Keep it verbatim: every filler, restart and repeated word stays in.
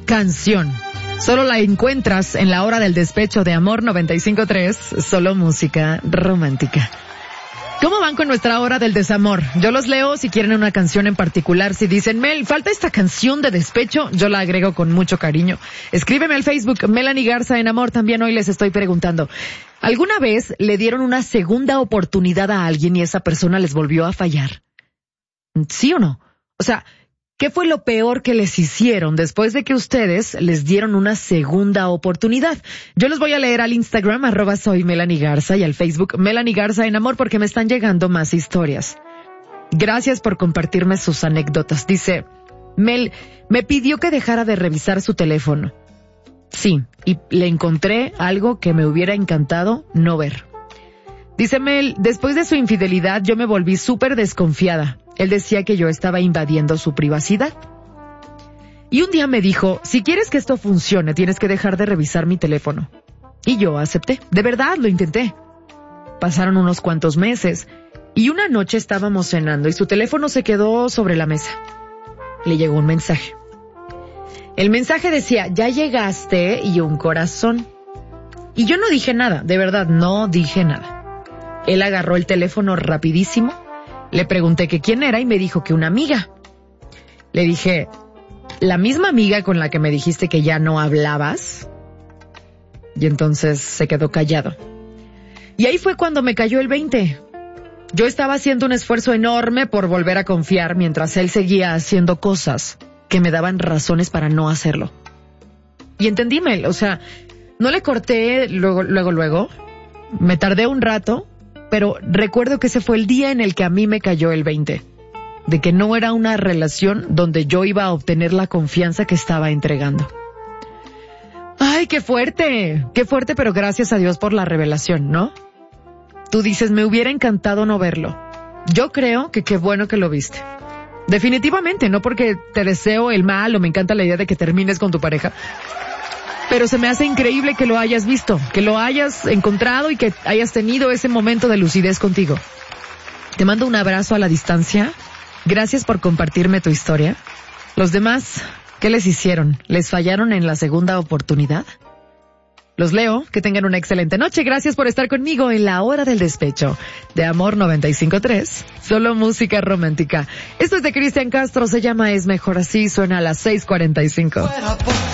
canción. Solo la encuentras en la hora del despecho de Amor noventa y cinco punto tres, solo música romántica. ¿Cómo van con nuestra hora del desamor? Yo los leo si quieren una canción en particular. Si dicen, Mel, falta esta canción de despecho, yo la agrego con mucho cariño. Escríbeme al Facebook, Melanie Garza en Amor. También hoy les estoy preguntando, ¿alguna vez le dieron una segunda oportunidad a alguien y esa persona les volvió a fallar? ¿Sí o no? O sea, ¿qué fue lo peor que les hicieron después de que ustedes les dieron una segunda oportunidad? Yo les voy a leer al Instagram, arroba soy Melanie Garza, y al Facebook, Melanie Garza en Amor, porque me están llegando más historias. Gracias por compartirme sus anécdotas. Dice, Mel, me pidió que dejara de revisar su teléfono. Sí, y le encontré algo que me hubiera encantado no ver. Dice Mel, después de su infidelidad yo me volví súper desconfiada. Él decía que yo estaba invadiendo su privacidad. Y un día me dijo, si quieres que esto funcione, tienes que dejar de revisar mi teléfono. Y yo acepté. De verdad, lo intenté. Pasaron unos cuantos meses y una noche estábamos cenando y su teléfono se quedó sobre la mesa. Le llegó un mensaje. El mensaje decía, ya llegaste, y un corazón. Y yo no dije nada, de verdad, no dije nada. Él agarró el teléfono rapidísimo. Le pregunté que quién era y me dijo que una amiga. Le dije, ¿la misma amiga con la que me dijiste que ya no hablabas? Y entonces se quedó callado. Y ahí fue cuando me cayó el veinte. Yo estaba haciendo un esfuerzo enorme por volver a confiar mientras él seguía haciendo cosas que me daban razones para no hacerlo. Y entendíme, o sea, no le corté luego, luego, luego. Me tardé un rato. Pero recuerdo que ese fue el día en el que a mí me cayó el veinte, de que no era una relación donde yo iba a obtener la confianza que estaba entregando. ¡Ay, qué fuerte! ¡Qué fuerte, pero gracias a Dios por la revelación!, ¿no? Tú dices, me hubiera encantado no verlo. Yo creo que qué bueno que lo viste. Definitivamente, no porque te deseo el mal o me encanta la idea de que termines con tu pareja. Pero se me hace increíble que lo hayas visto, que lo hayas encontrado y que hayas tenido ese momento de lucidez contigo. Te mando un abrazo a la distancia. Gracias por compartirme tu historia. Los demás, ¿qué les hicieron? ¿Les fallaron en la segunda oportunidad? Los leo. Que tengan una excelente noche. Gracias por estar conmigo en la hora del despecho de Amor noventa y cinco punto tres. Solo música romántica. Esto es de Cristian Castro. Se llama Es Mejor Así. Suena a las seis cuarenta y cinco.